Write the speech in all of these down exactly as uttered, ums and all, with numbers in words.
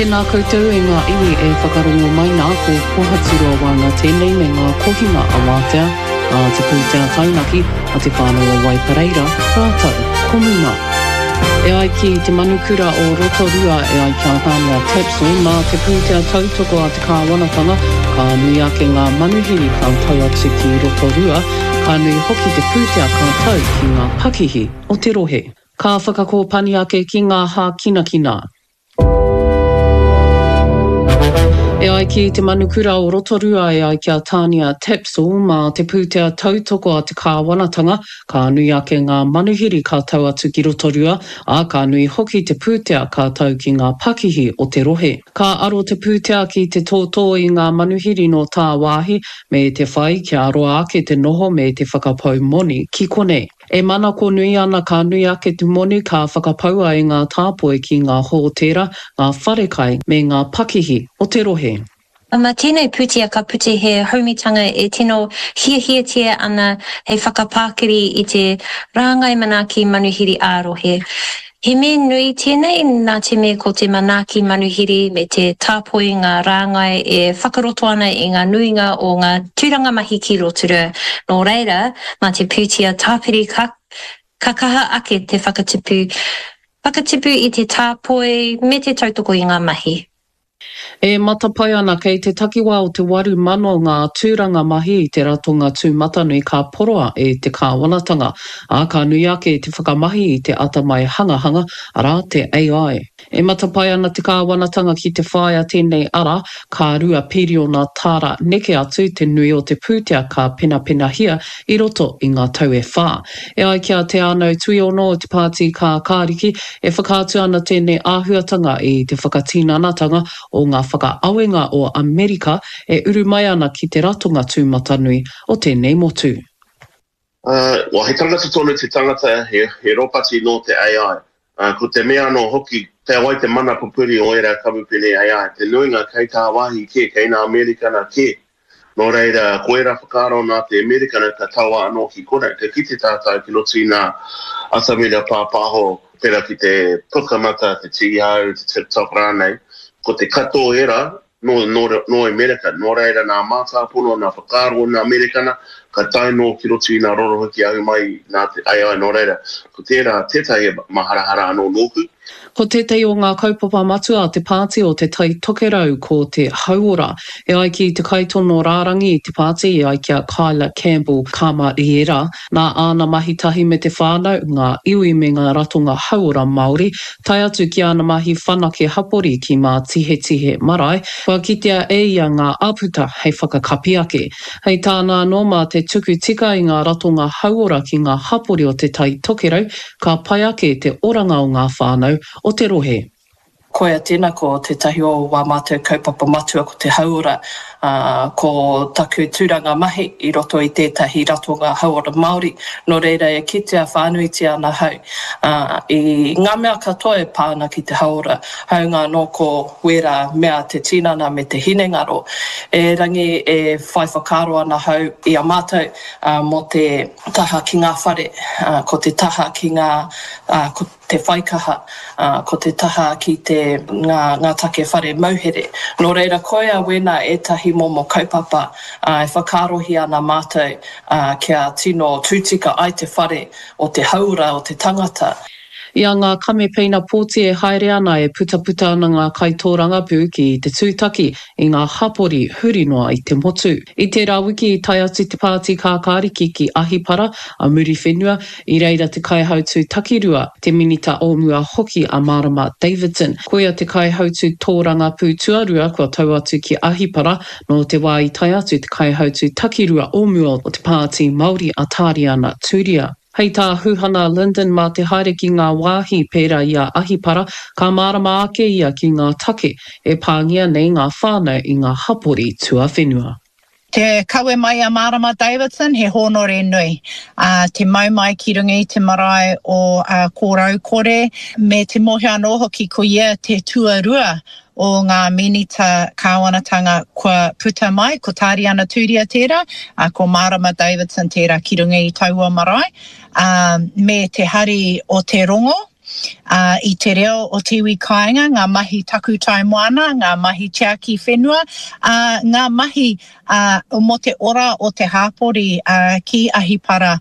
Tēnā koutou e ngā iwi e whakarongo mai nā ko pohaturua wanga tēnei me ngā kohinga a wātea, a te pūtea taunaki, a te whānau Wai Pareira, rātau, komuna. E ai ki te manukura o Rotorua e ai kia hānua Tapsoi, mā te pūtea tautoko a te kāwanatanga, ka nui ake ngā manuhiri ka tau atu ki Rotorua, ka nui hoki te pūtea ka tau ki ngā pakihi o te rohe. Ka whakakōpani ake ki ngā hā kina kina. E ai ki te manukura o Rotorua e ai kia tānia Tapsoi mā te pūtea tautoko a te kāwanatanga, ka nui ake ngā manuhiri ka tau atu ki Rotorua, a ka nui hoki te pūtea ka tau ki ngā pakihi o te rohe. Ka aro te pūtea ki te tōtō i ngā manuhiri no tā wāhi, me te whai kia aroa ake te noho me te whakapau moni ki konei. E mana ko nui ana ka nui ake tu moni ka whakapaua i ngā tāpoe ki ngā hōtera, ngā wharekai me ngā pakihi o te rohe. Ma tēnei pūtea ka puti he haumitanga e tino hiahiatia ana hei whakapākiri i te rāngai manaki manuhiri ārohe. He me nui tēnei nā te me ko te manaki manuhiri me te tāpoi ngā rāngai e whakaroto ana i ngā nuinga o ngā tūranga mahi ki Rotorua. Nō reira, mā te pūtea tāpiri ka, ka kaha ake te whakatipu, whakatipu i te tāpoi me te tautoko i ngā mahi. E matapai ana kei te takiwa o te waru mano ngā tūranga mahi i te ratonga tūmatanui ka poroa e te kāwanatanga, a ka nui ake te whakamahi i te atamai hangahanga ara te A I. E matapai ana te kāwanatanga ki te whaia tēnei ara, ka rua pirio nā tāra neke atu te nui o te pūtea ka pena pena hia i roto i ngā tau e whā. E ai kia te anau tui ono o te pāti ka kāriki, e whakātu ana tēnei āhuatanga i te whakatīnanatanga o ngā whakaawenga o Amerika e uru mai ana ki te ratonga tūmatanui o tēnei motu. Uh, wa he tangata tonu te tangata he, he ropati no te A I. Uh, ko te mea no hoki te awai te mana pupuri o era kamupene A I. Te nuinga kei tā wahi ke, kei nā Amerikana ke. Nō reira, ko era whakaro nā te Amerikana ka taua anō ki kore. Te kite tātai ki loti nā asamira pāpāho pera ki te pukamata, te tihau, te TikTok rānei. Ko te kato era, no, no, no Amerika, no reira nā mātāpono, nā whakaro nā Amerikana, ka taino ki roti nā rorohiki au mai nā te A I no reira. Ko tērā, tētai maharahara anō nōku. Ko tētei o ngā kaupapa matua te pāti o te tai tokerau ko te hauora. E ai ki te kaitono rārangi i te pāti e ai kia Kyla Campbell Kama Riera. Nā āna mahi tahi me te whānau, ngā iwi me ngā ratonga hauora Māori. Tai atu ki ana mahi whanake hapori ki mā tihe tihe marae. Kua kitea e ia ngā aputa hei whakakapi ake. Hei tāna no mā te tuku tika i ngā ratonga hauora ki ngā hapori o te tai tokerau, ka pai ake te oranga o ngā whānau o te rohe. Koia tēnā ko te tahi o wā mātou kaupapa matua ko te hauora, uh, ko taku tūranga mahi i roto i tētahi ratonga hauora Māori. Nō reira e kitea whānuiti ana hau. Uh, I ngā mea katoa e pāna ki te hauora, haunga no ko wera mea te tinana me te hinengaro. E rangi e whai whakaro ana hau i a mātou uh, mo te taha ki ngā whare, uh, ko te taha ki ngā, uh, ko te whaikaha, uh, ko te taha ki te ngā, ngā take whare mauhere. Nō reira koia wena e tahi momo kaupapa uh, e whakarohi ana mātou uh, kia tino tūtika ai te whare o te haura o te tangata. Ia ngā kamepena pōti e haere ana e putaputa ana ngā kaitōranga pū ki te tūtaki i ngā hapori huri noa i te motu. I te rawiki i tai atu te pāti kākāriki ki Ahipara a muri whenua, i reira te kaihautu takirua, te minita o mua hoki a Marama Davidson. Koia te kaihautu tōranga pū tuarua kua tau atu ki Ahipara, no te wā i tai atu te kaihautu takirua o mua o te pāti Māori a Tāriana Tūria. Hei tā huhana Lyndon mā te haere ki ngā wāhi pērā i a Ahipara, ka marama ake ia ki ngā take e pāngia nei ngā whānau i ngā hapori tua whenua. Te kawe mai a Marama Davidson, he honore nui. Uh, te mau mai ki runga i te marae o uh, kōrau kore, me te mohe anō hoki ko ia te tuarua o ngā minita kāwanatanga kua puta mai, ko Tāriana Tūria tērā, uh, ko Marama Davidson tērā ki runga i taua marae, uh, me te hari o te rongo, uh, i te reo o te iwi kāinga, ngā mahi taku tai moana, ngā mahi tia ki whenua, uh, ngā mahi uh, o mo te ora o te hāpori uh, ki Ahipara.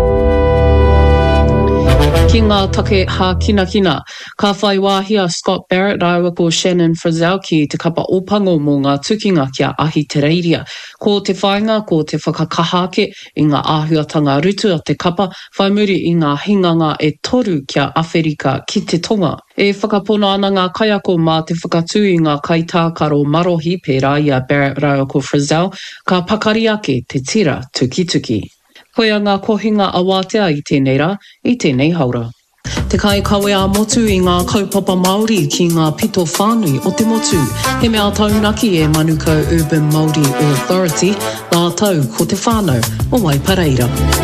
Ki ngā take hā kina kina, ka whai wāhia Scott Barrett rāua ko Shannon Frizzell ki te kapa opango mō ngā tukinga kia ahi te reiria. Ko te whainga, ko te whakakahake i ngā āhuatanga rutu a te kapa, whai muri i ngā hinganga e toru kia Awherika ki te tonga. E whakapono ana ngā kaiako mā te whakatū i ngā kaitākaro marohi pērā i a Barrett rāua ko Frizzell, ka pakari ake te tira tuki tuki. Koia ngā kohinga awatea i tēnei rā, i tēnei haura. Te kai kawe a motu i ngā kaupapa Māori ki ngā pito whānui o te motu. He mea taunaki e Manukau Urban Māori Authority, ngā tau ko te whānau o Waipareira.